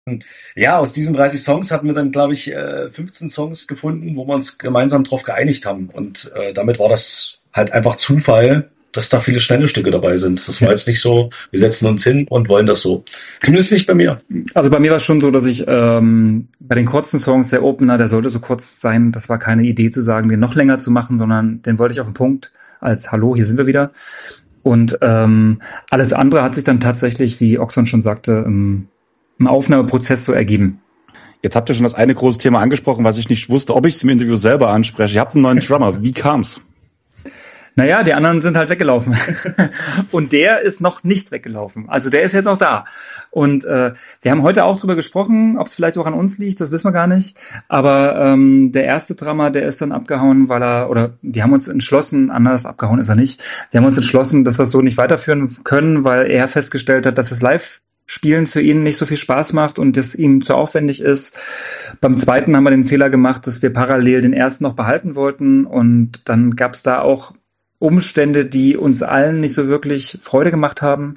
Ja, aus diesen 30 Songs hatten wir dann, glaube ich, 15 Songs gefunden, wo wir uns gemeinsam drauf geeinigt haben. Und damit war das halt einfach Zufall, dass da viele schnelle Stücke dabei sind. Das war jetzt nicht so, wir setzen uns hin und wollen das so. Zumindest nicht bei mir. Also bei mir war es schon so, dass ich bei den kurzen Songs, der Opener, der sollte so kurz sein, das war keine Idee zu sagen, den noch länger zu machen, sondern den wollte ich auf den Punkt als Hallo, hier sind wir wieder. Und alles andere hat sich dann tatsächlich, wie Oxon schon sagte, im Aufnahmeprozess so ergeben. Jetzt habt ihr schon das eine große Thema angesprochen, was ich nicht wusste, ob ich es im Interview selber anspreche. Ihr habt einen neuen Drummer. Wie kam's? Naja, die anderen sind halt weggelaufen. Und der ist noch nicht weggelaufen. Also der ist jetzt noch da. Und wir haben heute auch drüber gesprochen, ob es vielleicht auch an uns liegt, das wissen wir gar nicht. Aber der erste Drummer, der ist dann abgehauen, wir haben uns entschlossen, anders abgehauen ist er nicht, wir haben uns entschlossen, dass wir es so nicht weiterführen können, weil er festgestellt hat, dass es Live-Spielen für ihn nicht so viel Spaß macht und das ihm zu aufwendig ist. Beim zweiten haben wir den Fehler gemacht, dass wir parallel den ersten noch behalten wollten und dann gab es da auch Umstände, die uns allen nicht so wirklich Freude gemacht haben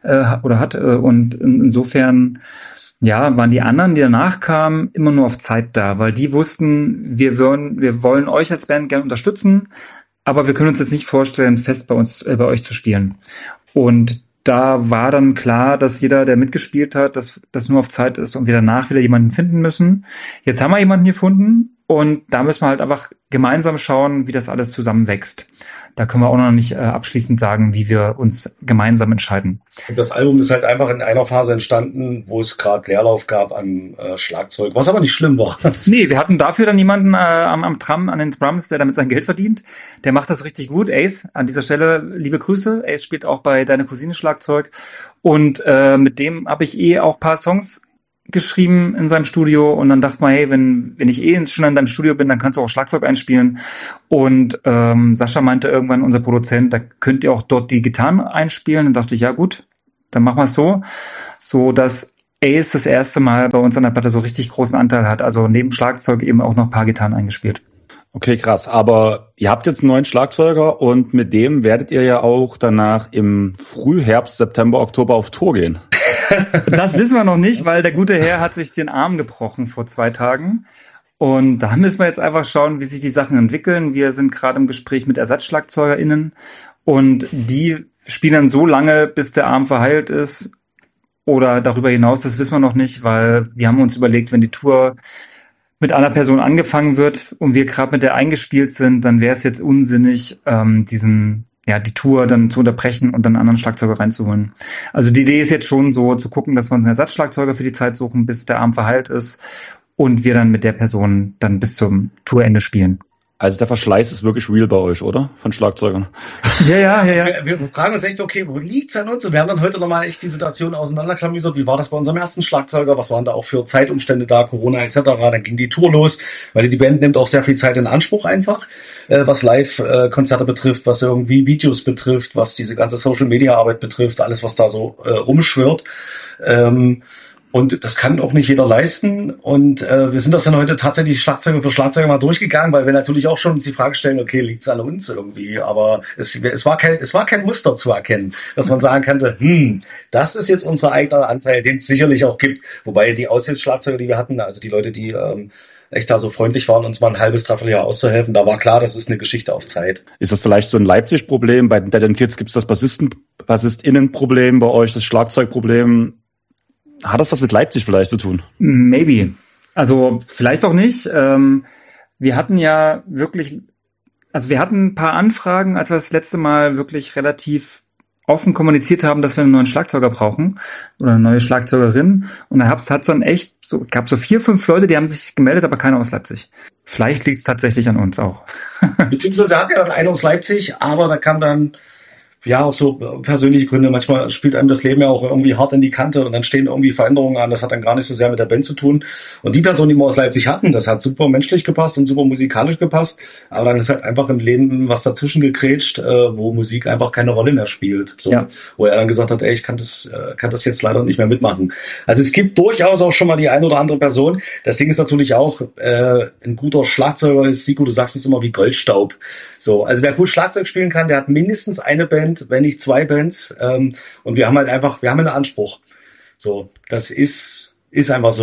und insofern waren die anderen, die danach kamen, immer nur auf Zeit da, weil die wussten, wir wollen euch als Band gerne unterstützen, aber wir können uns jetzt nicht vorstellen, fest bei euch zu spielen. Und da war dann klar, dass jeder, der mitgespielt hat, dass das nur auf Zeit ist und wir danach wieder jemanden finden müssen. Jetzt haben wir jemanden gefunden und da müssen wir halt einfach gemeinsam schauen, wie das alles zusammenwächst. Da können wir auch noch nicht abschließend sagen, wie wir uns gemeinsam entscheiden. Das Album ist halt einfach in einer Phase entstanden, wo es gerade Leerlauf gab an Schlagzeug, was aber nicht schlimm war. Nee, wir hatten dafür dann jemanden an den Drums, der damit sein Geld verdient. Der macht das richtig gut. Ace, an dieser Stelle liebe Grüße. Ace spielt auch bei Deine Cousine Schlagzeug. Und mit dem habe ich auch ein paar Songs geschrieben in seinem Studio und dann dachte man, hey, wenn ich schon in deinem Studio bin, dann kannst du auch Schlagzeug einspielen. Und Sascha meinte irgendwann, unser Produzent, da könnt ihr auch dort die Gitarren einspielen. Dann dachte ich, ja gut, dann machen wir es so dass Ace das erste Mal bei uns an der Platte so richtig großen Anteil hat. Also neben Schlagzeug eben auch noch ein paar Gitarren eingespielt. Okay, krass. Aber ihr habt jetzt einen neuen Schlagzeuger und mit dem werdet ihr ja auch danach im Frühherbst, September, Oktober auf Tour gehen. Das wissen wir noch nicht, weil der gute Herr hat sich den Arm gebrochen vor 2 Tagen. Und da müssen wir jetzt einfach schauen, wie sich die Sachen entwickeln. Wir sind gerade im Gespräch mit ErsatzschlagzeugerInnen und die spielen dann so lange, bis der Arm verheilt ist oder darüber hinaus, das wissen wir noch nicht, weil wir haben uns überlegt, wenn die Tour mit einer Person angefangen wird und wir gerade mit der eingespielt sind, dann wäre es jetzt unsinnig, die Tour dann zu unterbrechen und dann einen anderen Schlagzeuger reinzuholen. Also die Idee ist jetzt schon so, zu gucken, dass wir uns einen Ersatzschlagzeuger für die Zeit suchen, bis der Arm verheilt ist und wir dann mit der Person dann bis zum Tourende spielen. Also der Verschleiß ist wirklich real bei euch, oder? Von Schlagzeugern. Ja. Wir fragen uns echt, okay, wo liegt's an uns? Und wir haben dann heute nochmal echt die Situation auseinanderklamüsert. Wie war das bei unserem ersten Schlagzeuger? Was waren da auch für Zeitumstände da? Corona etc. Dann ging die Tour los, weil die Band nimmt auch sehr viel Zeit in Anspruch einfach, was Live-Konzerte betrifft, was irgendwie Videos betrifft, was diese ganze Social-Media-Arbeit betrifft, alles, was da so rumschwirrt. Und das kann auch nicht jeder leisten. Und wir sind das dann heute tatsächlich Schlagzeuger für Schlagzeuger mal durchgegangen, weil wir natürlich auch schon uns die Frage stellen, okay, liegt's an uns irgendwie? Aber es war kein Muster zu erkennen, dass man sagen könnte, das ist jetzt unser eigener Anteil, den es sicherlich auch gibt. Wobei die Aushilfsschlagzeuger, die wir hatten, also die Leute, die echt da so freundlich waren, uns mal ein halbes, dreiviertel Jahr auszuhelfen, da war klar, das ist eine Geschichte auf Zeit. Ist das vielleicht so ein Leipzig-Problem? Bei den Dead End Kids gibt es das BassistInnen-Problem, bei euch das Schlagzeugproblem. Hat das was mit Leipzig vielleicht zu tun? Maybe. Also vielleicht auch nicht. Wir hatten ja wirklich, wir hatten ein paar Anfragen, als wir das letzte Mal wirklich relativ offen kommuniziert haben, dass wir einen neuen Schlagzeuger brauchen oder eine neue Schlagzeugerin. Und da hat's dann echt gab so 4, 5 Leute, die haben sich gemeldet, aber keiner aus Leipzig. Vielleicht liegt es tatsächlich an uns auch. Beziehungsweise hat ja dann einer aus Leipzig, aber da kam dann auch so persönliche Gründe. Manchmal spielt einem das Leben ja auch irgendwie hart in die Kante und dann stehen irgendwie Veränderungen an. Das hat dann gar nicht so sehr mit der Band zu tun. Und die Person, die wir aus Leipzig hatten, das hat super menschlich gepasst und super musikalisch gepasst. Aber dann ist halt einfach im Leben was dazwischen gegrätscht, wo Musik einfach keine Rolle mehr spielt. So, ja. Wo er dann gesagt hat, ich kann das jetzt leider nicht mehr mitmachen. Also es gibt durchaus auch schon mal die eine oder andere Person. Das Ding ist natürlich auch, ein guter Schlagzeuger ist, Siko, du sagst es immer, wie Goldstaub. So, also wer gut Schlagzeug spielen kann, der hat mindestens eine Band, wenn nicht 2 Bands. Und wir haben einen Anspruch. So, das ist einfach so.